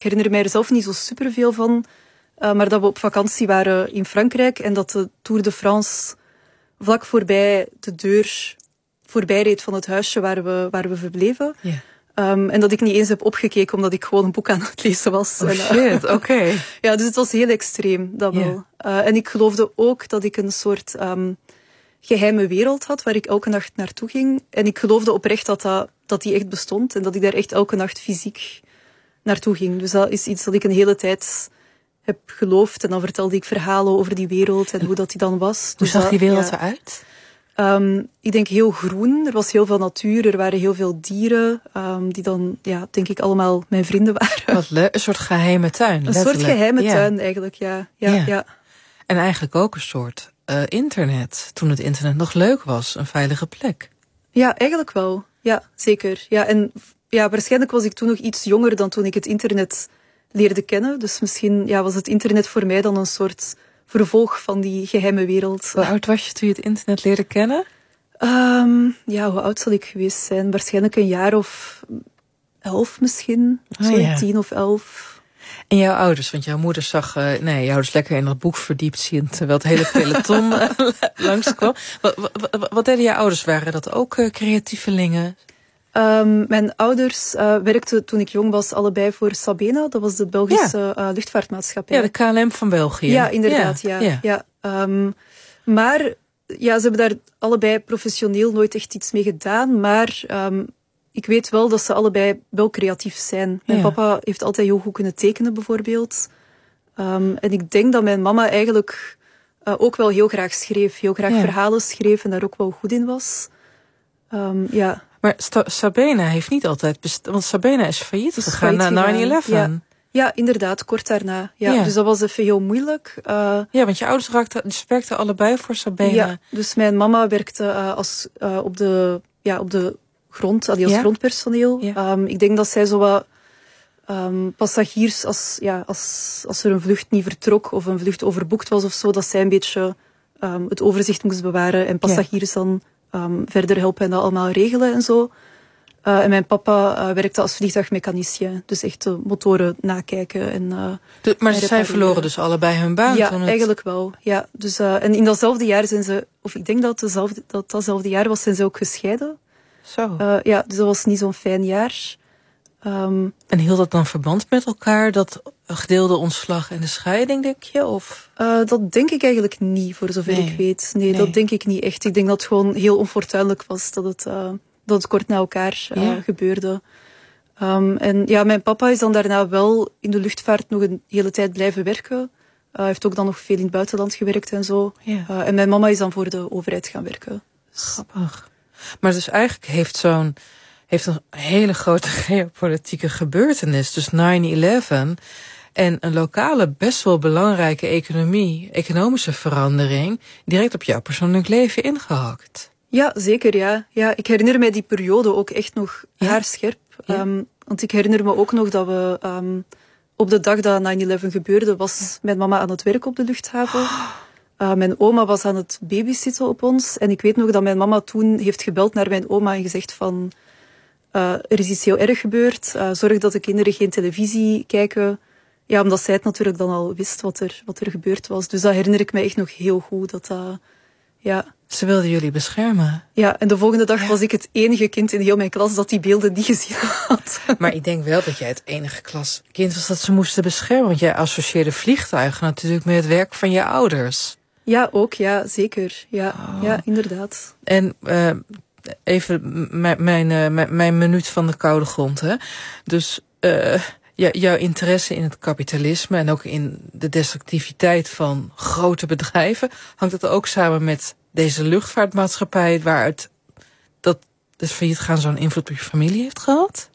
herinner mij er zelf niet zo superveel van. Maar dat we op vakantie waren in Frankrijk en dat de Tour de France vlak voorbij de deur voorbij reed van het huisje waar we verbleven. Yeah. En dat ik niet eens heb opgekeken, omdat ik gewoon een boek aan het lezen was. Oh shit, oké. Ja, dus het was heel extreem, dat wel. En ik geloofde ook dat ik een soort geheime wereld had, waar ik elke nacht naartoe ging. En ik geloofde oprecht dat die echt bestond. En dat ik daar echt elke nacht fysiek naartoe ging. Dus dat is iets dat ik een hele tijd heb geloofd. En dan vertelde ik verhalen over die wereld en hoe dat die dan was. Hoe zag die wereld eruit? Ik denk heel groen. Er was heel veel natuur. Er waren heel veel dieren. Die dan, denk ik, allemaal mijn vrienden waren. Wat leuk. Een soort geheime tuin. Een soort geheime tuin, eigenlijk, ja. En eigenlijk ook een soort internet. Toen het internet nog leuk was. Een veilige plek. Ja, eigenlijk wel. Ja, zeker. Ja, en waarschijnlijk was ik toen nog iets jonger dan toen ik het internet leerde kennen. Dus misschien was het internet voor mij dan een soort vervolg van die geheime wereld. Hoe oud was je toen je het internet leerde kennen? Hoe oud zal ik geweest zijn? Waarschijnlijk een jaar of 11 misschien. 10 of 11. En jouw ouders, want jouw moeder zag jouw ouders lekker in dat boek verdiept zien, terwijl het hele peloton langskwam. Wat deden jouw ouders? Waren dat ook creatievelingen? Mijn ouders werkten toen ik jong was allebei voor Sabena. Dat was de Belgische luchtvaartmaatschappij. Ja, de KLM van België. Ja, inderdaad. Ja. Maar ze hebben daar allebei professioneel nooit echt iets mee gedaan. Maar ik weet wel dat ze allebei wel creatief zijn. Mijn papa heeft altijd heel goed kunnen tekenen, bijvoorbeeld. En ik denk dat mijn mama eigenlijk ook wel heel graag schreef. Heel graag verhalen schreef en daar ook wel goed in was. Maar Sabena heeft niet altijd want Sabena is failliet gegaan na 9/11. Ja, inderdaad, kort daarna. Ja. Dus dat was even heel moeilijk. Want je ouders werkten allebei voor Sabena. Ja, dus mijn mama werkte op de grond, als grondpersoneel. Ik denk dat zij zo wat passagiers, als er een vlucht niet vertrok of een vlucht overboekt was of zo, dat zij een beetje het overzicht moest bewaren en passagiers dan verder helpen en dat allemaal regelen en zo. En mijn papa werkte als vliegtuigmechanicien, dus echt de motoren nakijken. Maar zij verloren dus allebei hun baan? Ja, eigenlijk wel. Ja. Dus, en in datzelfde jaar zijn ze, of ik denk dat datzelfde jaar was, zijn ze ook gescheiden. Zo. Dus dat was niet zo'n fijn jaar. En hield dat dan verband met elkaar, dat gedeelde ontslag en de scheiding, denk je? Of? Dat denk ik eigenlijk niet, voor zover ik weet. Nee, dat denk ik niet echt. Ik denk dat het gewoon heel onfortuinlijk was dat het kort na elkaar gebeurde. En mijn papa is dan daarna wel in de luchtvaart nog een hele tijd blijven werken. Hij heeft ook dan nog veel in het buitenland gewerkt en zo. En mijn mama is dan voor de overheid gaan werken. Dus. Grappig. Maar dus eigenlijk heeft een hele grote geopolitieke gebeurtenis, dus 9/11, en een lokale, best wel belangrijke economische verandering, direct op jouw persoonlijk leven ingehakt. Ja, zeker, ja. Ik herinner mij die periode ook echt nog haarscherp. Want ik herinner me ook nog dat we op de dag dat 9/11 gebeurde, was mijn mama aan het werk op de luchthaven. Mijn oma was aan het babysitten op ons. En ik weet nog dat mijn mama toen heeft gebeld naar mijn oma en gezegd van, er is iets heel erg gebeurd. Zorg dat de kinderen geen televisie kijken. Ja, omdat zij het natuurlijk dan al wist wat er gebeurd was. Dus dat herinner ik me echt nog heel goed. Ze wilden jullie beschermen. Ja, en de volgende dag was ik het enige kind in heel mijn klas dat die beelden niet gezien had. Maar ik denk wel dat jij het enige kind was dat ze moesten beschermen. Want jij associeerde vliegtuigen natuurlijk met het werk van je ouders. Ja, ook. Ja, zeker. Ja, inderdaad. En even mijn minuut van de koude grond. Hè? Dus jouw interesse in het kapitalisme en ook in de destructiviteit van grote bedrijven, hangt dat ook samen met deze luchtvaartmaatschappij waaruit dat dus failliet gaan zo'n invloed op je familie heeft gehad?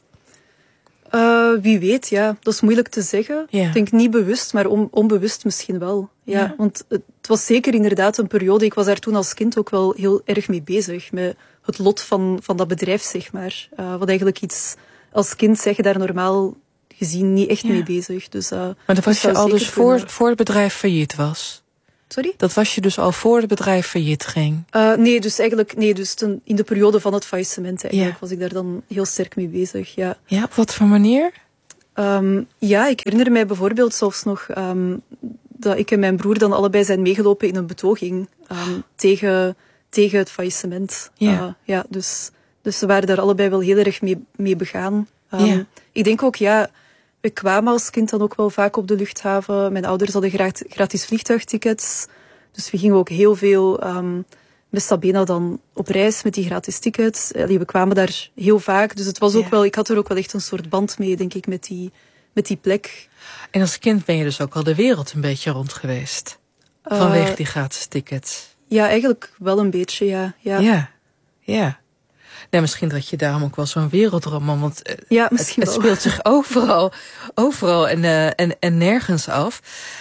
Wie weet, ja. Dat is moeilijk te zeggen. Ik denk niet bewust, maar onbewust misschien wel. Ja. Want het was zeker inderdaad een periode, ik was daar toen als kind ook wel heel erg mee bezig, met het lot van dat bedrijf, zeg maar. Wat eigenlijk iets, als kind zeg je daar normaal gezien niet echt mee bezig. Dus, maar dat was je al dus voor het bedrijf failliet was? Sorry? Dat was je dus al voor het bedrijf failliet ging? Nee, dus in de periode van het faillissement eigenlijk was ik daar dan heel sterk mee bezig, ja. Ja, op wat voor manier? Ja, ik herinner mij bijvoorbeeld zelfs nog dat ik en mijn broer dan allebei zijn meegelopen in een betoging tegen het faillissement. Ja. Dus ze waren daar allebei wel heel erg mee begaan. Ik denk ook, we kwamen als kind dan ook wel vaak op de luchthaven. Mijn ouders hadden gratis vliegtuigtickets. Dus we gingen ook heel veel met Sabena dan op reis met die gratis tickets. We kwamen daar heel vaak. Dus het was ook wel, ik had er ook wel echt een soort band mee, denk ik, met die plek. En als kind ben je dus ook al de wereld een beetje rond geweest? Vanwege die gratis tickets? Ja, eigenlijk wel een beetje, Ja. Nee, misschien dat je daarom ook wel zo'n wereldroman, want het speelt zich overal en nergens af.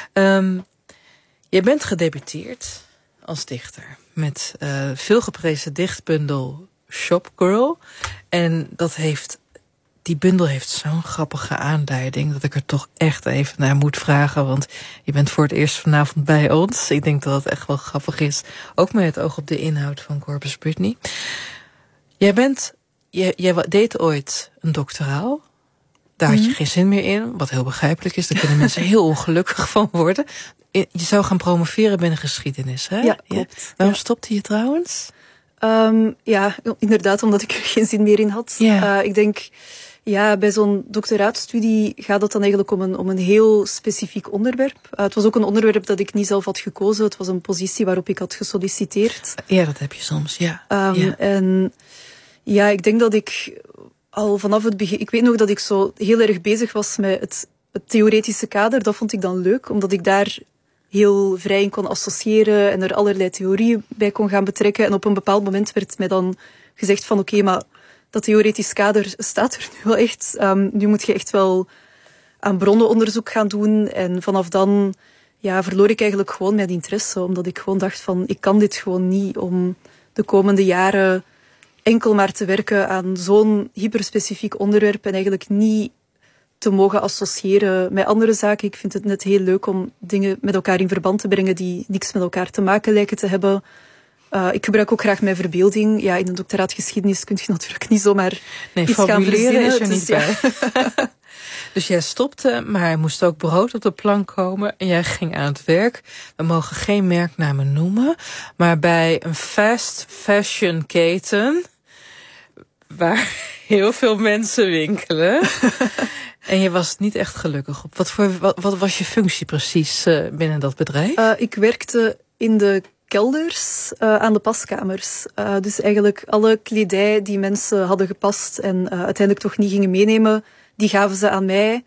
Je bent gedebuteerd als dichter met veel geprezen dichtbundel Shopgirl. En die bundel heeft zo'n grappige aanleiding dat ik er toch echt even naar moet vragen. Want je bent voor het eerst vanavond bij ons. Ik denk dat het echt wel grappig is. Ook met het oog op de inhoud van Corpus Britney. Jij deed ooit een doctoraal. Daar had je geen zin meer in. Wat heel begrijpelijk is. Daar kunnen mensen heel ongelukkig van worden. Je zou gaan promoveren binnen geschiedenis, hè? Ja, klopt. Waarom stopte je trouwens? Inderdaad, omdat ik er geen zin meer in had. Ik denk, bij zo'n doctoraatstudie gaat het dan eigenlijk om een heel specifiek onderwerp. Het was ook een onderwerp dat ik niet zelf had gekozen. Het was een positie waarop ik had gesolliciteerd. Ja, dat heb je soms, En ik denk dat ik al vanaf het begin... Ik weet nog dat ik zo heel erg bezig was met het theoretische kader. Dat vond ik dan leuk, omdat ik daar heel vrij in kon associëren en er allerlei theorieën bij kon gaan betrekken. En op een bepaald moment werd mij dan gezegd van oké, maar dat theoretisch kader staat er nu wel echt. Nu moet je echt wel aan bronnenonderzoek gaan doen. En vanaf dan verloor ik eigenlijk gewoon mijn interesse, omdat ik gewoon dacht van ik kan dit gewoon niet om de komende jaren enkel maar te werken aan zo'n hyperspecifiek onderwerp en eigenlijk niet te mogen associëren met andere zaken. Ik vind het net heel leuk om dingen met elkaar in verband te brengen die niks met elkaar te maken lijken te hebben. Ik gebruik ook graag mijn verbeelding. Ja, in een doctoraat geschiedenis kun je natuurlijk niet zomaar iets gaan verzinnen. Is er niet bij. Dus jij stopte, maar hij moest ook brood op de plank komen en jij ging aan het werk. We mogen geen merknamen noemen, maar bij een fast fashion keten waar heel veel mensen winkelen. En je was niet echt gelukkig op. Wat was je functie precies binnen dat bedrijf? Ik werkte in de kelders aan de paskamers. Dus eigenlijk alle kledij die mensen hadden gepast en uiteindelijk toch niet gingen meenemen, die gaven ze aan mij.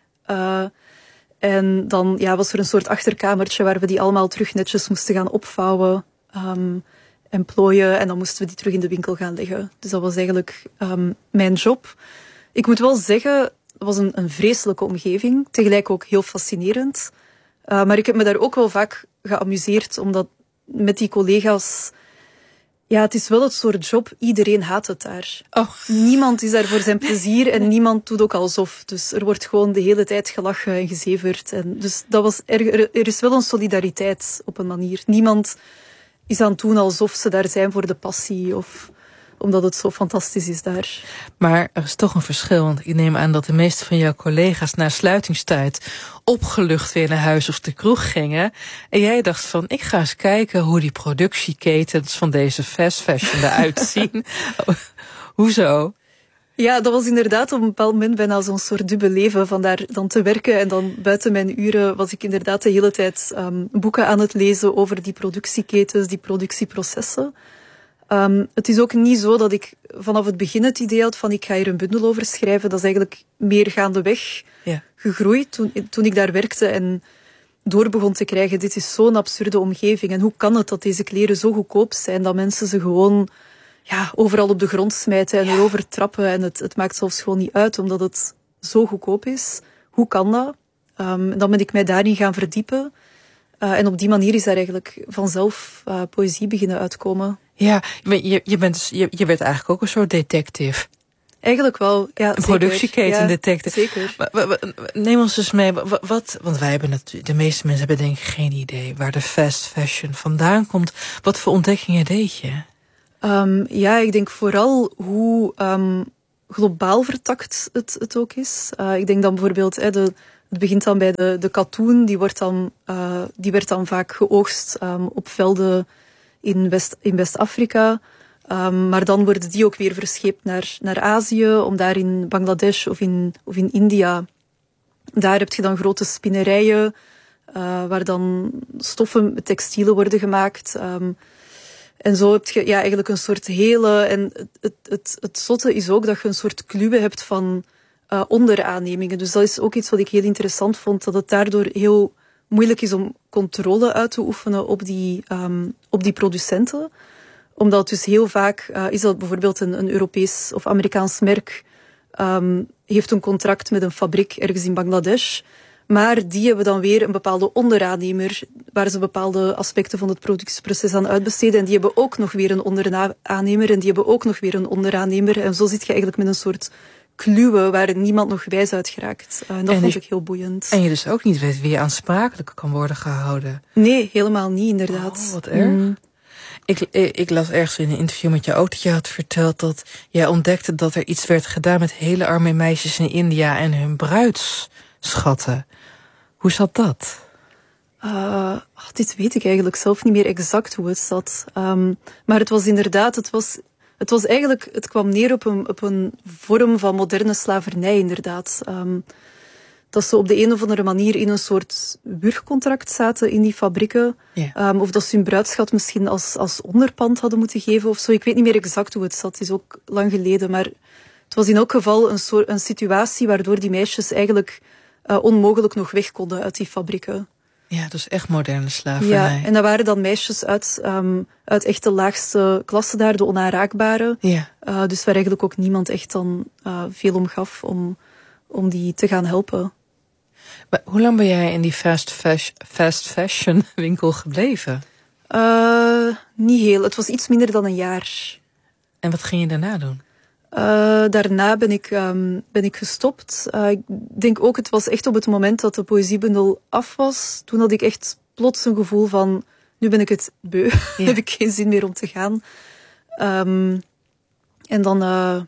En dan was er een soort achterkamertje waar we die allemaal terug netjes moesten gaan opvouwen en plooien. En dan moesten we die terug in de winkel gaan leggen. Dus dat was eigenlijk mijn job. Ik moet wel zeggen, het was een vreselijke omgeving. Tegelijk ook heel fascinerend. Maar ik heb me daar ook wel vaak geamuseerd, omdat met die collega's... Ja, het is wel het soort job, iedereen haat het daar. Oh. Niemand is daar voor zijn plezier en niemand doet ook alsof. Dus er wordt gewoon de hele tijd gelachen en gezeverd. En dus dat was er is wel een solidariteit op een manier. Niemand is aan het doen alsof ze daar zijn voor de passie of omdat het zo fantastisch is daar. Maar er is toch een verschil, want ik neem aan dat de meeste van jouw collega's na sluitingstijd opgelucht weer naar huis of de kroeg gingen. En jij dacht van, ik ga eens kijken hoe die productieketens van deze fast fashion eruit zien. Hoezo? Ja, dat was inderdaad op een bepaald moment bijna zo'n soort dubbel leven van daar dan te werken. En dan buiten mijn uren was ik inderdaad de hele tijd boeken aan het lezen over die productieketens, die productieprocessen. Het is ook niet zo dat ik vanaf het begin het idee had van ik ga hier een bundel over schrijven. Dat is eigenlijk meer gaandeweg gegroeid toen ik daar werkte en door begon te krijgen. Dit is zo'n absurde omgeving. En hoe kan het dat deze kleren zo goedkoop zijn dat mensen ze gewoon overal op de grond smijten en erover trappen. En het maakt zelfs gewoon niet uit omdat het zo goedkoop is. Hoe kan dat? Dan ben ik mij daarin gaan verdiepen. En op die manier is daar eigenlijk vanzelf poëzie beginnen uitkomen. Ja, je werd eigenlijk ook een soort detective. Eigenlijk wel, ja. Een productieketen detective. Zeker. Neem ons dus mee, want wij hebben natuurlijk, de meeste mensen hebben denk ik geen idee waar de fast fashion vandaan komt. Wat voor ontdekkingen deed je? Ik denk vooral hoe globaal vertakt het ook is. Ik denk dan bijvoorbeeld, het begint dan bij de katoen, die werd dan vaak geoogst op velden in West-Afrika. Maar dan worden die ook weer verscheept naar Azië, om daar in Bangladesh of in India. Daar heb je dan grote spinnerijen, waar dan stoffen, textielen worden gemaakt. En zo heb je eigenlijk een soort hele... En het zotte is ook dat je een soort kluwen hebt van onderaannemingen. Dus dat is ook iets wat ik heel interessant vond, dat het daardoor heel moeilijk is om controle uit te oefenen op die producenten. Omdat dus heel vaak is dat bijvoorbeeld een Europees of Amerikaans merk heeft een contract met een fabriek ergens in Bangladesh. Maar die hebben dan weer een bepaalde onderaannemer waar ze bepaalde aspecten van het productieproces aan uitbesteden. En die hebben ook nog weer een onderaannemer en die hebben ook nog weer een onderaannemer. En zo zit je eigenlijk met een soort kluwen waar niemand nog wijs uit geraakt. En dat vond ik heel boeiend. En je dus ook niet weet wie je aansprakelijk kan worden gehouden. Nee, helemaal niet, inderdaad. Oh, wat erg. Ik las ergens in een interview met jou ook dat je had verteld dat jij ontdekte dat er iets werd gedaan met hele arme meisjes in India en hun bruidsschatten. Hoe zat dat? Dit weet ik eigenlijk zelf niet meer exact hoe het zat. Maar het was inderdaad, het kwam neer op een vorm van moderne slavernij, inderdaad. Dat ze op de een of andere manier in een soort wurgcontract zaten in die fabrieken. Yeah. Of dat ze hun bruidschat misschien als onderpand hadden moeten geven of zo. Ik weet niet meer exact hoe het zat, het is ook lang geleden. Maar het was in elk geval een situatie waardoor die meisjes eigenlijk onmogelijk nog weg konden uit die fabrieken. Ja, dus echt moderne slavernij. Ja, en dat waren dan meisjes uit echt de laagste klasse daar, de onaanraakbare. Yeah. Dus waar eigenlijk ook niemand echt dan veel om gaf om die te gaan helpen. Maar hoe lang ben jij in die fast fashion winkel gebleven? Niet heel. Het was iets minder dan een jaar. En wat ging je daarna doen? Daarna ben ik gestopt. Ik denk ook, het was echt op het moment dat de poëziebundel af was. Toen had ik echt plots een gevoel van, nu ben ik het beu. Ja. Heb ik geen zin meer om te gaan. En dan,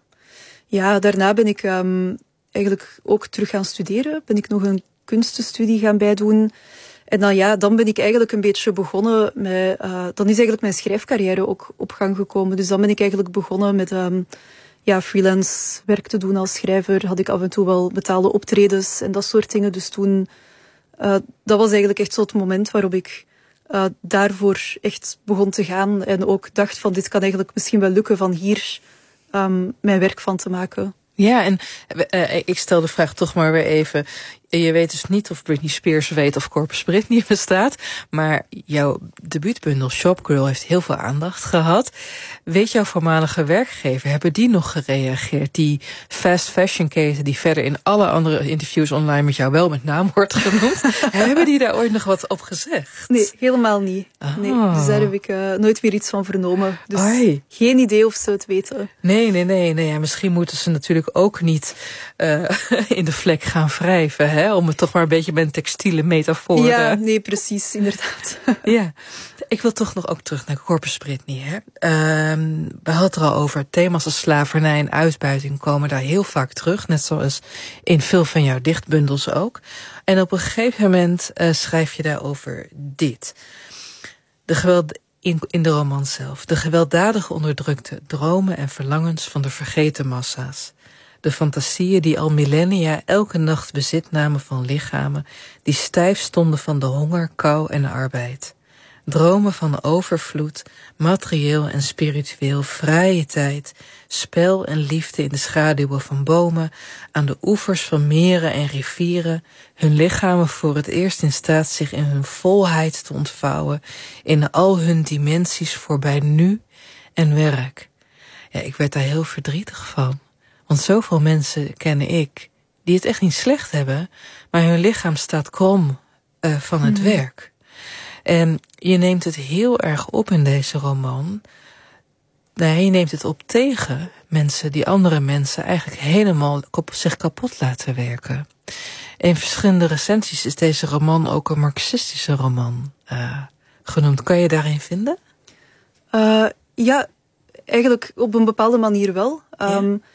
daarna ben ik eigenlijk ook terug gaan studeren. Ben ik nog een kunstenstudie gaan bijdoen. En dan ben ik eigenlijk een beetje begonnen met... dan is eigenlijk mijn schrijfcarrière ook op gang gekomen. Dus dan ben ik eigenlijk begonnen met freelance werk te doen als schrijver. Had ik af en toe wel betaalde optredens en dat soort dingen. Dus toen... dat was eigenlijk echt zo het moment waarop ik daarvoor echt begon te gaan. En ook dacht van, dit kan eigenlijk misschien wel lukken van hier mijn werk van te maken. Ja, en ik stel de vraag toch maar weer even. Je weet dus niet of Britney Spears weet of Corpus Britney bestaat. Maar jouw debuutbundel Shopgirl heeft heel veel aandacht gehad. Weet jouw voormalige werkgever, hebben die nog gereageerd? Die fast fashion keten die verder in alle andere interviews online met jou wel met naam wordt genoemd. Hebben die daar ooit nog wat op gezegd? Nee, helemaal niet. Oh. Nee, dus daar heb ik nooit weer iets van vernomen. Dus geen idee of ze het weten. Nee. Ja, misschien moeten ze natuurlijk ook niet in de vlek gaan wrijven. Om het toch maar een beetje met een textiele metafoor... Ja, nee, precies, inderdaad. Ja, ik wil toch nog ook terug naar Corpus Britney. We hadden het er al over, thema's als slavernij en uitbuiting komen daar heel vaak terug. Net zoals in veel van jouw dichtbundels ook. En op een gegeven moment schrijf je daarover dit. De geweld in de roman zelf. De gewelddadige onderdrukte dromen en verlangens van de vergeten massa's. De fantasieën die al millennia elke nacht bezit namen van lichamen die stijf stonden van de honger, kou en arbeid. Dromen van overvloed, materieel en spiritueel, vrije tijd, spel en liefde in de schaduwen van bomen, aan de oevers van meren en rivieren, hun lichamen voor het eerst in staat zich in hun volheid te ontvouwen, in al hun dimensies voorbij nu en werk. Ja, ik werd daar heel verdrietig van. Want zoveel mensen kennen ik die het echt niet slecht hebben, maar hun lichaam staat krom van het werk. En je neemt het heel erg op in deze roman. Nee, je neemt het op tegen mensen die andere mensen eigenlijk helemaal zich kapot laten werken. In verschillende recensies is deze roman ook een marxistische roman genoemd. Kan je daarin vinden? Ja, eigenlijk op een bepaalde manier wel.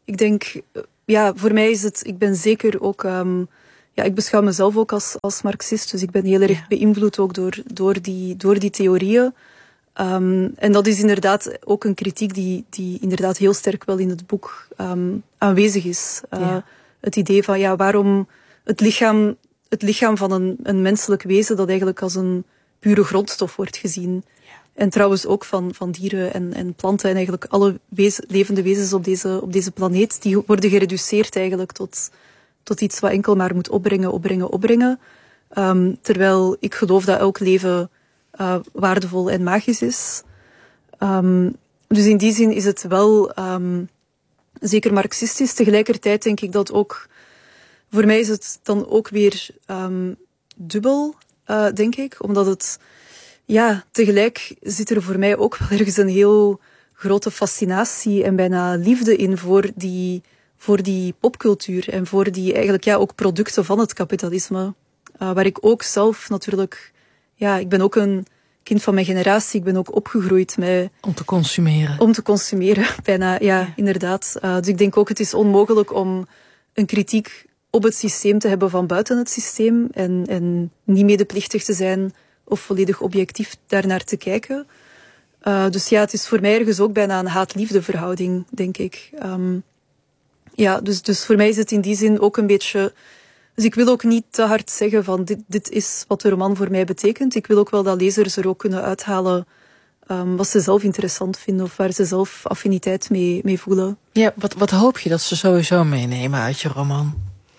ik denk, voor mij is het, ik ben zeker ook, ik beschouw mezelf ook als Marxist, dus ik ben heel erg beïnvloed ook door die theorieën. En dat is inderdaad ook een kritiek die inderdaad heel sterk wel in het boek aanwezig is. Het idee van, waarom het lichaam van een menselijk wezen dat eigenlijk als een pure grondstof wordt gezien. En trouwens ook van dieren en planten en eigenlijk alle levende wezens op deze planeet, die worden gereduceerd eigenlijk tot iets wat enkel maar moet opbrengen. Terwijl ik geloof dat elk leven waardevol en magisch is. Dus in die zin is het wel zeker marxistisch. Tegelijkertijd denk ik dat ook, voor mij is het dan ook weer dubbel, denk ik, omdat het, tegelijk zit er voor mij ook wel ergens een heel grote fascinatie en bijna liefde in voor die popcultuur en voor die eigenlijk ook producten van het kapitalisme. Waar ik ook zelf natuurlijk, ik ben ook een kind van mijn generatie, ik ben ook opgegroeid met... Om te consumeren, bijna, inderdaad. Dus ik denk ook, het is onmogelijk om een kritiek op het systeem te hebben van buiten het systeem en niet medeplichtig te zijn of volledig objectief daarnaar te kijken. Dus het is voor mij ergens ook bijna een haat-liefde verhouding, denk ik. Dus voor mij is het in die zin ook een beetje... Dus ik wil ook niet te hard zeggen van dit is wat de roman voor mij betekent. Ik wil ook wel dat lezers er ook kunnen uithalen wat ze zelf interessant vinden of waar ze zelf affiniteit mee voelen. Ja, wat hoop je dat ze sowieso meenemen uit je roman?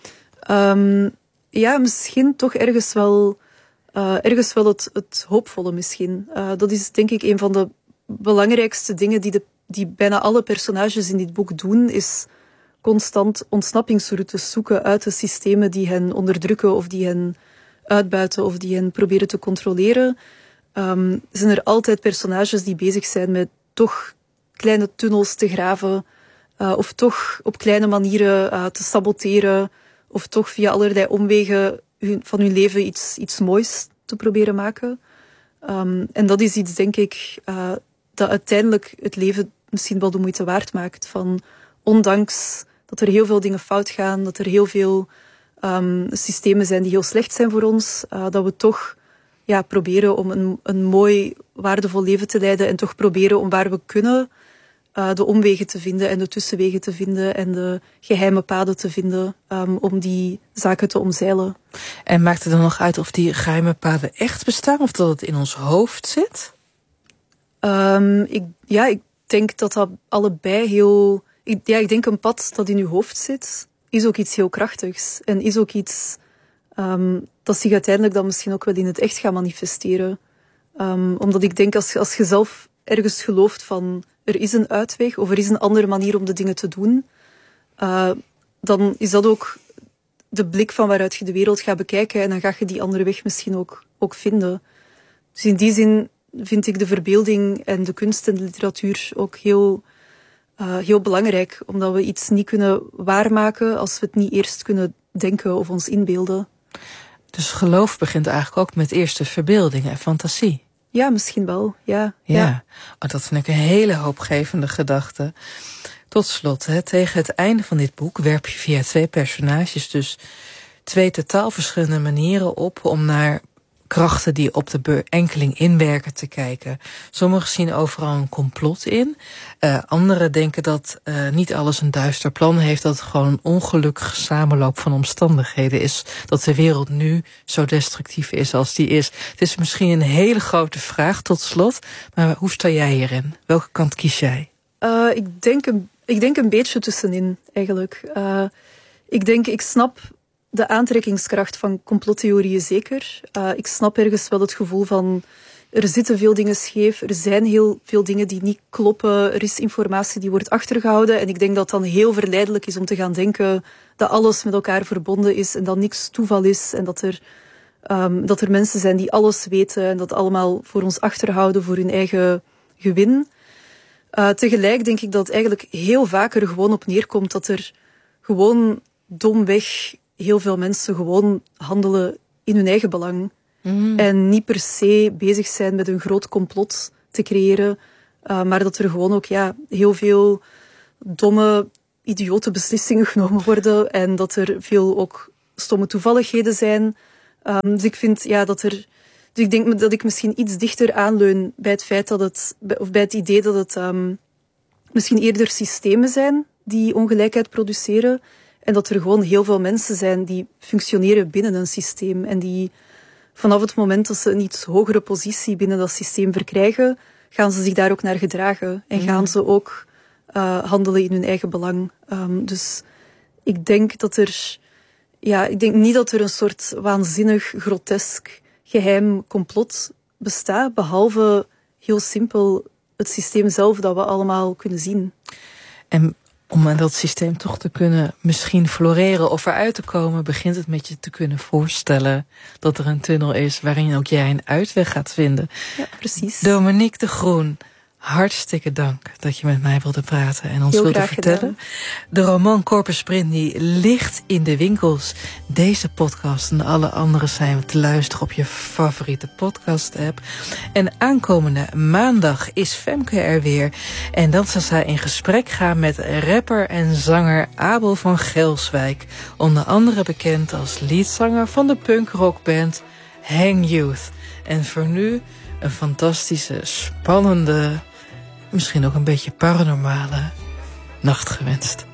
Misschien toch ergens wel het hoopvolle misschien. Dat is denk ik een van de belangrijkste dingen die bijna alle personages in dit boek doen, is constant ontsnappingsroutes zoeken uit de systemen die hen onderdrukken of die hen uitbuiten of die hen proberen te controleren. Zijn er altijd personages die bezig zijn met toch kleine tunnels te graven of toch op kleine manieren te saboteren of toch via allerlei omwegen van hun leven iets moois te proberen maken. En dat is iets, denk ik, dat uiteindelijk het leven misschien wel de moeite waard maakt. Van, ondanks dat er heel veel dingen fout gaan, dat er heel veel systemen zijn die heel slecht zijn voor ons, dat we toch proberen om een mooi, waardevol leven te leiden en toch proberen om waar we kunnen de omwegen te vinden en de tussenwegen te vinden en de geheime paden te vinden om die zaken te omzeilen. En maakt het dan nog uit of die geheime paden echt bestaan of dat het in ons hoofd zit? Ik denk dat allebei heel... Ik denk een pad dat in uw hoofd zit, is ook iets heel krachtigs. En is ook iets dat zich uiteindelijk dan misschien ook wel in het echt gaat manifesteren. Omdat ik denk, als je zelf ergens gelooft van er is een uitweg of er is een andere manier om de dingen te doen, dan is dat ook de blik van waaruit je de wereld gaat bekijken en dan ga je die andere weg misschien ook vinden. Dus in die zin vind ik de verbeelding en de kunst en de literatuur ook heel belangrijk, omdat we iets niet kunnen waarmaken als we het niet eerst kunnen denken of ons inbeelden. Dus geloof begint eigenlijk ook met eerst de verbeelding en fantasie. Ja, misschien wel, ja. Oh, dat vind ik een hele hoopgevende gedachte. Tot slot, tegen het einde van dit boek werp je via 2 personages dus 2 totaal verschillende manieren op om naar krachten die op de enkeling inwerken te kijken. Sommigen zien overal een complot in. Anderen denken dat niet alles een duister plan heeft, dat het gewoon een ongelukkige samenloop van omstandigheden is. Dat de wereld nu zo destructief is als die is. Het is misschien een hele grote vraag tot slot, maar hoe sta jij hierin? Welke kant kies jij? Ik denk een beetje tussenin, eigenlijk. Ik snap de aantrekkingskracht van complottheorieën zeker. Ik snap ergens wel het gevoel van er zitten veel dingen scheef, er zijn heel veel dingen die niet kloppen, er is informatie die wordt achtergehouden en ik denk dat het dan heel verleidelijk is om te gaan denken dat alles met elkaar verbonden is en dat niks toeval is en dat er mensen zijn die alles weten en dat allemaal voor ons achterhouden voor hun eigen gewin. Tegelijk denk ik dat het eigenlijk heel vaak er gewoon op neerkomt dat er gewoon domweg heel veel mensen gewoon handelen in hun eigen belang. En niet per se bezig zijn met een groot complot te creëren. Maar dat er gewoon ook heel veel domme idiote beslissingen genomen worden en dat er veel ook stomme toevalligheden zijn. Dus ik vind dus ik denk dat ik misschien iets dichter aanleun bij het feit of bij het idee dat het misschien eerder systemen zijn die ongelijkheid produceren en dat er gewoon heel veel mensen zijn die functioneren binnen een systeem en die vanaf het moment dat ze een iets hogere positie binnen dat systeem verkrijgen, gaan ze zich daar ook naar gedragen en gaan ze ook handelen in hun eigen belang. Dus ik denk niet dat er een soort waanzinnig, grotesk, geheim complot bestaat, behalve heel simpel het systeem zelf dat we allemaal kunnen zien. En om aan dat systeem toch te kunnen misschien floreren of eruit te komen, begint het met je te kunnen voorstellen dat er een tunnel is waarin ook jij een uitweg gaat vinden. Ja, precies. Dominique de Groen, hartstikke dank dat je met mij wilde praten en ons wilde vertellen. Gedaan. De roman Corpus Brindi ligt in de winkels. Deze podcast en alle andere zijn te luisteren op je favoriete podcast-app. En aankomende maandag is Femke er weer. En dan zal zij in gesprek gaan met rapper en zanger Abel van Gelswijk. Onder andere bekend als leadzanger van de punkrockband Hang Youth. En voor nu een fantastische, spannende, misschien ook een beetje paranormale nacht gewenst.